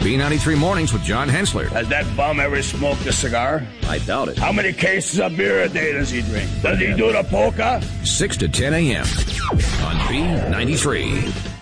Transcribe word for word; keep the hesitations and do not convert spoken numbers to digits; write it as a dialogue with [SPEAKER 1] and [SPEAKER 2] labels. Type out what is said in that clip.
[SPEAKER 1] B ninety-three Mornings with John Hensler.
[SPEAKER 2] Has that bum ever smoked a cigar?
[SPEAKER 3] I doubt it.
[SPEAKER 2] How many cases of beer a day does he drink? Does he do the polka?
[SPEAKER 1] six to ten a.m. on B ninety-three.